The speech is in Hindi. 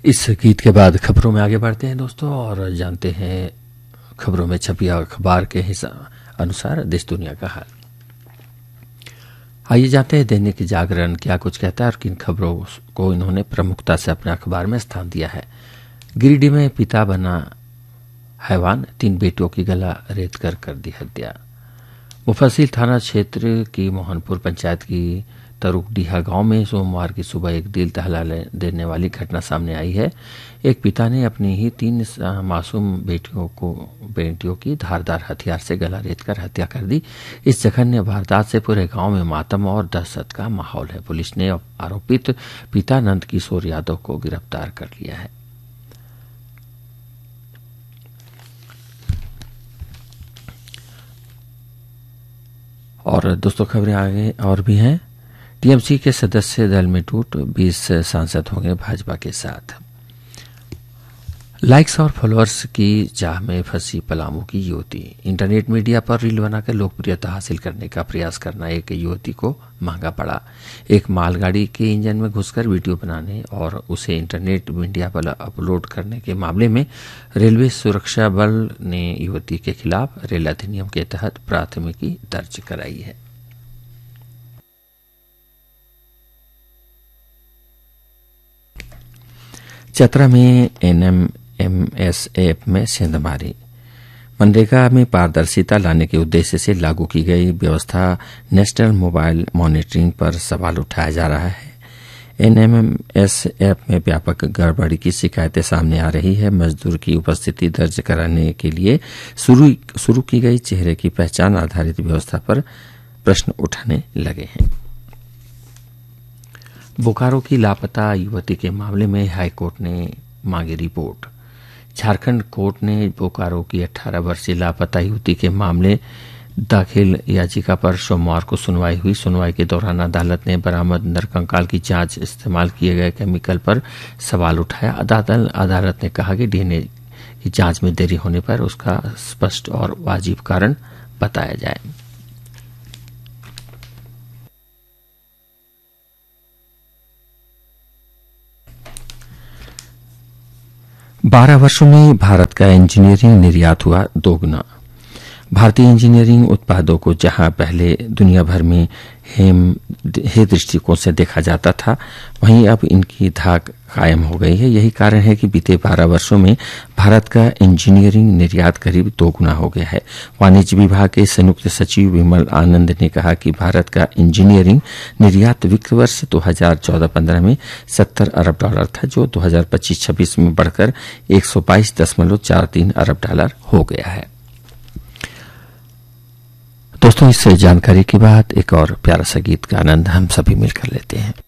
इस गीत के बाद खबरों में आगे बढ़ते हैं दोस्तों और जानते हैं खबरों में छपी अखबार के अनुसार देश दुनिया का हाल। आइए जानते हैं दैनिक जागरण क्या कुछ कहता है और किन खबरों को इन्होंने प्रमुखता से अपने अखबार में स्थान दिया है। गिरिडीह में पिता बना हैवान, 3 बेटियों की गला रेत कर दी हत्या। मुफस्सिल थाना क्षेत्र की मोहनपुर पंचायत की तरुकडीहा गांव में सोमवार की सुबह एक दिल दहला देने वाली घटना सामने आई है। एक पिता ने अपनी ही 3 मासूम बेटियों की धारदार हथियार से गला रेतकर हत्या कर दी। इस जघन्य वारदात से पूरे गांव में मातम और दहशत का माहौल है। पुलिस ने आरोपित पिता नंद किशोर यादव को गिरफ्तार कर लिया है। और दोस्तों खबरें आगे और भी हैं। टीएमसी के सदस्य दल में टूट, 20 सांसद होंगे भाजपा के साथ। लाइक्स और फॉलोअर्स की चाह में फंसी पलामू की युवती। इंटरनेट मीडिया पर रील बनाकर लोकप्रियता हासिल करने का प्रयास करना एक युवती को महंगा पड़ा। एक मालगाड़ी के इंजन में घुसकर वीडियो बनाने और उसे इंटरनेट मीडिया पर अपलोड करने के मामले में रेलवे सुरक्षा बल ने युवती के खिलाफ रेल अधिनियम के तहत प्राथमिकी दर्ज कराई है। चतरा में एनएमएमएस ऐप में सेंधमारी। मनरेगा में पारदर्शिता लाने के उद्देश्य से लागू की गई व्यवस्था नेशनल मोबाइल मॉनिटरिंग पर सवाल उठाया जा रहा है। एनएमएमएस ऐप में व्यापक गड़बड़ी की शिकायतें सामने आ रही है। मजदूर की उपस्थिति दर्ज कराने के लिए शुरू की गई चेहरे की पहचान आधारित व्यवस्था पर प्रश्न उठाने लगे हैं। बोकारो की लापता युवती के मामले में हाईकोर्ट ने मांगी रिपोर्ट। झारखंड कोर्ट ने बोकारो की 18 वर्षीय लापता युवती के मामले दाखिल याचिका पर सोमवार को सुनवाई हुई। सुनवाई के दौरान अदालत ने बरामद नरकंकाल की जांच इस्तेमाल किए गए केमिकल पर सवाल उठाया। अदालत ने कहा कि डीएनए की जांच में देरी होने पर उसका स्पष्ट और वाजिब कारण बताया जाए। बारह वर्षों में भारत का इंजीनियरिंग निर्यात हुआ 2 गुना। भारतीय इंजीनियरिंग उत्पादों को जहां पहले दुनिया भर में हे दृष्टिकोण से देखा जाता था, वहीं अब इनकी धाक कायम हो गई है। यही कारण है कि बीते 12 वर्षों में भारत का इंजीनियरिंग निर्यात करीब 2 गुना हो गया है। वाणिज्य विभाग के संयुक्त सचिव विमल आनंद ने कहा कि भारत का इंजीनियरिंग निर्यात वित्त वर्ष 2014-15 में $70 अरब था, जो 2025-26 में बढ़कर $122.43 अरब हो गया है। दोस्तों, इस जानकारी के बाद एक और प्यारा सा गीत का आनंद हम सभी मिलकर लेते हैं।